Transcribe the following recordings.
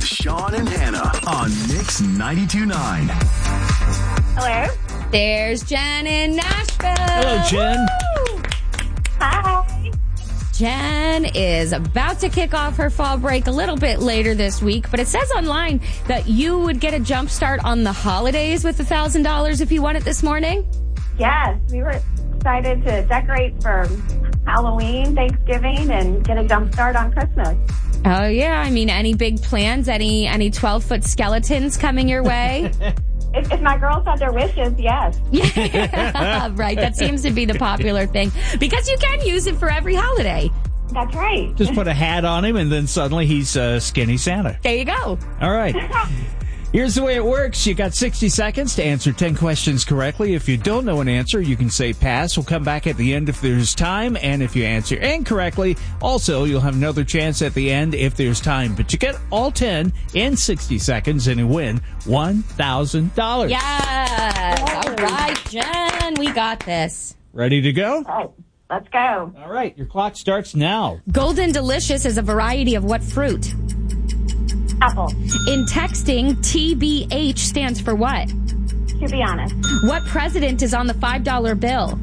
with Sean and Hannah on Mix 92.9. Hello. There's Jen in Nashville. Hello, Jen. Woo! Hi. Jen is about to kick off her fall break a little bit later this week, but it says online that you would get a jump start on the holidays with $1,000 if you won it this morning. Yes, we were excited to decorate for Halloween, Thanksgiving, and get a jump start on Christmas. Oh, yeah. I mean, any big plans? Any 12-foot skeletons coming your way? If my girls had their wishes, yes. Yeah, right. That seems to be the popular thing because you can use it for every holiday. That's right. Just put a hat on him, and then suddenly he's Skinny Santa. There you go. All right. Here's the way it works. You got 60 seconds to answer 10 questions correctly. If you don't know an answer, you can say pass. We'll come back at the end if there's time. And if you answer incorrectly, also, you'll have another chance at the end if there's time. But you get all 10 in 60 seconds and you win $1,000. Yes. All right, Jen. We got this. Ready to go? All right, let's go. All right. Your clock starts now. Golden Delicious is a variety of what fruit? Apple. In texting, TBH stands for what? To be honest. What president is on the $5 bill?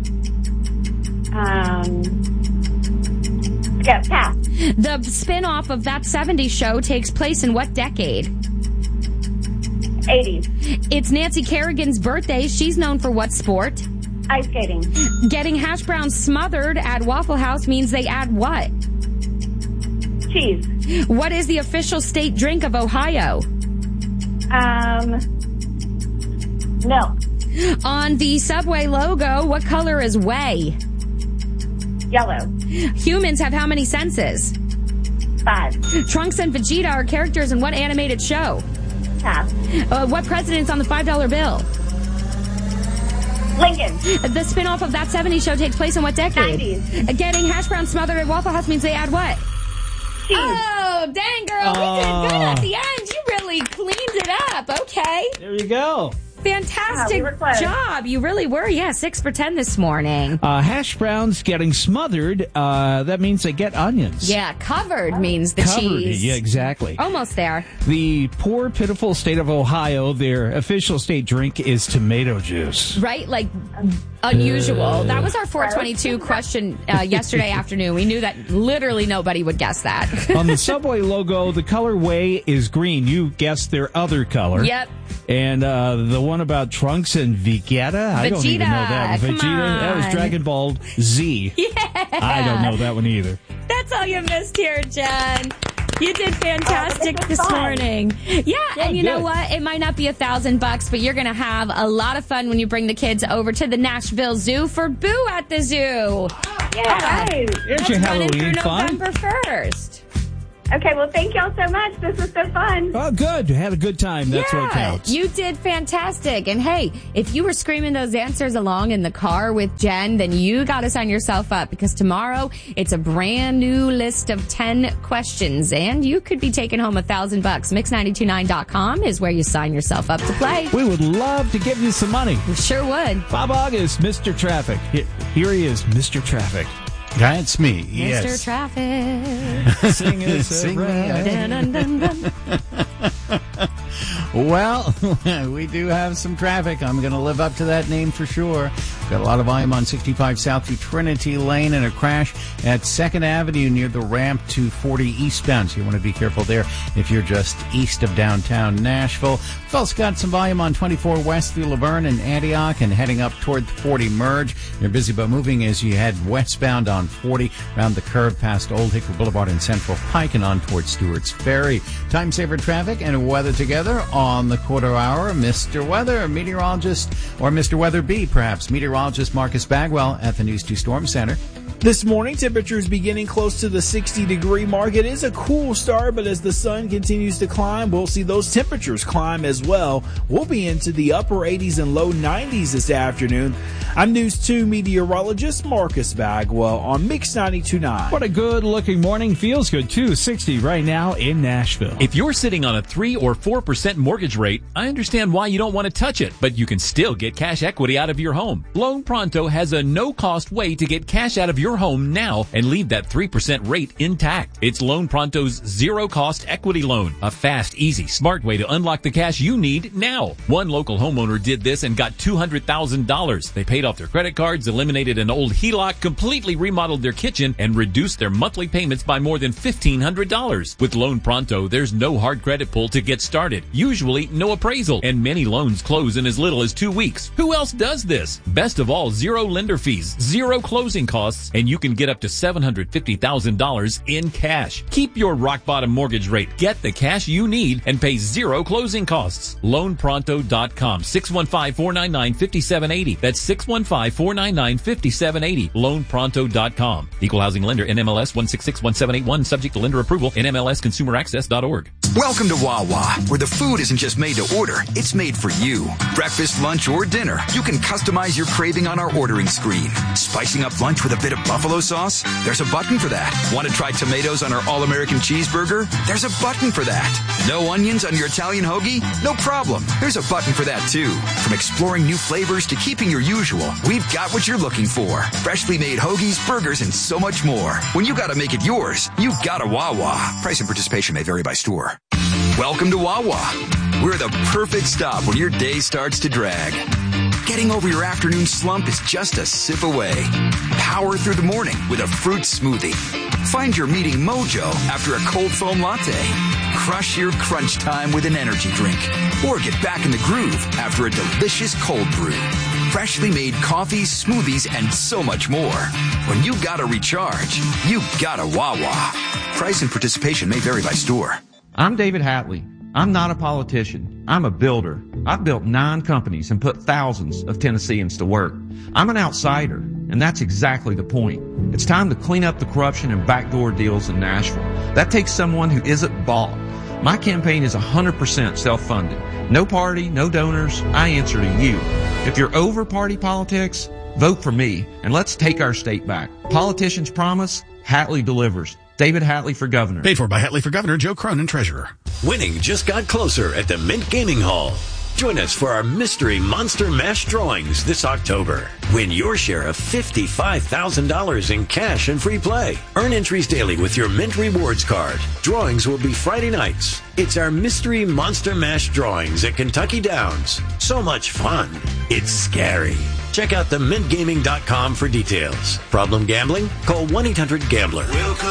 Pass. The spin-off of That 70s Show takes place in what decade? 80s. It's Nancy Kerrigan's birthday. She's known for what sport? Ice skating. Getting hash browns smothered at Waffle House means they add what? Cheese. What is the official state drink of Ohio? Milk. On the Subway logo, what color is whey? Yellow. Humans have how many senses? 5. Trunks and Vegeta are characters in what animated show? Pass. What president's on the $5 bill? Lincoln. The spin-off of That 70s Show takes place in what decade? 90s. Getting hash browns smothered at Waffle House means they add what? Cheese. Oh, dang, girl. We did good at the end. You really cleaned it up. Okay. There you go. Fantastic we were close. job. You really were. Yeah, 6 for 10 this morning. Hash browns getting smothered, that means they get onions. Yeah, covered means the Covered. cheese. Yeah, exactly. Almost there. The poor, pitiful state of Ohio, their official state drink is tomato juice. Right? Like, unusual. That was our 422 question yesterday afternoon. We knew that literally nobody would guess that. On the Subway logo, the color whey is green. You guessed their other color. Yep. And the one about Trunks and Vegeta, I don't even know that. Come Vegeta, that was on. Dragon Ball Z. Yeah. I don't know that one either. That's all you missed here, Jen. You did fantastic this morning. Yeah, and you know good. what? It might not be $1,000, but you're going to have a lot of fun when you bring the kids over to the Nashville Zoo for Boo at the Zoo. Yeah. All right. There's That's your running Halloween through fun. November 1st. Okay, well, thank y'all so much. This was so fun. Oh, good. Had a good time. That's what counts. You did fantastic. And hey, if you were screaming those answers along in the car with Jen, then you got to sign yourself up because tomorrow it's a brand new list of 10 questions and you could be taking home $1,000. Mix929.com is where you sign yourself up to play. We would love to give you some money. We sure would. Bob August, Mr. Traffic. Here he is, Mr. Traffic. That's me, Mr. yes. Traffic. Sing us Sing me a Dun, dun, dun, dun. Well, we do have some traffic. I'm going to live up to that name for sure. Got a lot of volume on 65 south through Trinity Lane and a crash at 2nd Avenue near the ramp to 40 eastbound. So you want to be careful there if you're just east of downtown Nashville. We've also got some volume on 24 west through Laverne and Antioch and heading up toward the 40 merge. You're busy but moving as you head westbound on 40 around the curve past Old Hickory Boulevard and Central Pike and on toward Stewart's Ferry. Time saver traffic and weather together on the quarter hour. Mr. Weather, meteorologist, or Mr. Weather B, perhaps, meteorologist Marcus Bagwell at the News 2 Storm Center. This morning, temperatures beginning close to the 60-degree mark. It is a cool start, but as the sun continues to climb, we'll see those temperatures climb as well. We'll be into the upper 80s and low 90s this afternoon. I'm News 2 meteorologist Marcus Bagwell on Mix 92.9. What a good-looking morning. Feels good, too. 60 right now in Nashville. If you're sitting on a 3 or 4% mortgage rate, I understand why you don't want to touch it, but you can still get cash equity out of your home. Loan Pronto has a no-cost way to get cash out of your your home now and leave that 3% rate intact. It's Loan Pronto's zero-cost equity loan. A fast, easy, smart way to unlock the cash you need now. One local homeowner did this and got $200,000. They paid off their credit cards, eliminated an old HELOC, completely remodeled their kitchen, and reduced their monthly payments by more than $1,500. With Loan Pronto, there's no hard credit pull to get started. Usually, no appraisal, and many loans close in as little as 2 weeks. Who else does this? Best of all, zero lender fees, zero closing costs, and you can get up to $750,000 in cash. Keep your rock-bottom mortgage rate, get the cash you need, and pay zero closing costs. LoanPronto.com, 615-499-5780. That's 615-499-5780. LoanPronto.com. Equal housing lender, NMLS 1661781, subject to lender approval, NMLSConsumerAccess.org. Welcome to Wawa, where the food isn't just made to order, it's made for you. Breakfast, lunch, or dinner, you can customize your craving on our ordering screen. Spicing up lunch with a bit of buffalo sauce? There's a button for that. Want to try tomatoes on our all-American cheeseburger? There's a button for that. No onions on your Italian hoagie? No problem. There's a button for that too. From exploring new flavors to keeping your usual, we've got what you're looking for. Freshly made hoagies, burgers, and so much more. When you gotta make it yours, you gotta Wawa. Price and participation may vary by store. Welcome to Wawa. We're the perfect stop when your day starts to drag. Getting over your afternoon slump is just a sip away. Power through the morning with a fruit smoothie. Find your meeting mojo after a cold foam latte. Crush your crunch time with an energy drink. Or get back in the groove after a delicious cold brew. Freshly made coffees, smoothies, and so much more. When you gotta recharge, you gotta Wawa. Price and participation may vary by store. I'm David Hatley. I'm not a politician. I'm a builder. I've built 9 companies and put thousands of Tennesseans to work. I'm an outsider, and that's exactly the point. It's time to clean up the corruption and backdoor deals in Nashville. That takes someone who isn't bought. My campaign is 100% self-funded. No party, no donors. I answer to you. If you're over party politics, vote for me, and let's take our state back. Politicians promise, Hatley delivers. David Hatley for governor. Paid for by Hatley for governor, Joe Cronin, treasurer. Winning just got closer at the Mint Gaming Hall. Join us for our Mystery Monster Mash drawings this October. Win your share of $55,000 in cash and free play. Earn entries daily with your Mint Rewards card. Drawings will be Friday nights. It's our Mystery Monster Mash drawings at Kentucky Downs. So much fun. It's scary. Check out themintgaming.com for details. Problem gambling? Call 1-800-GAMBLER.